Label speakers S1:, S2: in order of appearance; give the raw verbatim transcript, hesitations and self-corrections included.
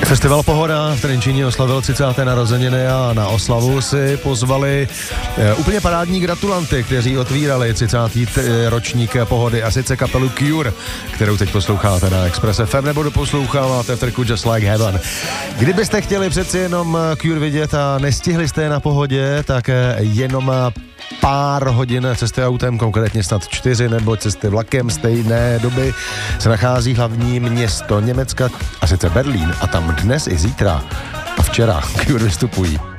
S1: Festival Pohoda v Trenčíně oslavil třicáté narozeniny a na oslavu si pozvali e, úplně parádní gratulanty, kteří otvírali třicátý ročník Pohody, a sice kapelu Cure, kterou teď posloucháte na Express F M nebo doposloucháváte v tracku Just Like Heaven. Kdybyste chtěli přeci jenom Cure vidět a nestihli jste je na Pohodě, tak jenom pár hodin cesty autem, konkrétně snad čtyři, nebo cesty vlakem stejné doby, se nachází hlavní město Německa, a sice Berlín, a tam dnes i zítra a včera Cure vystupují.